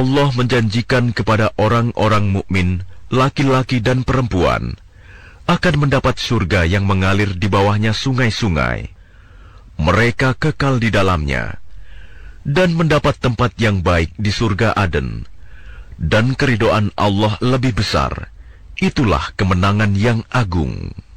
Allah menjanjikan kepada orang-orang mukmin, laki-laki dan perempuan, akan mendapat surga yang mengalir di bawahnya sungai-sungai. Mereka kekal di dalamnya, dan mendapat tempat yang baik di surga Aden. Dan keridhaan Allah lebih besar. Itulah kemenangan yang agung.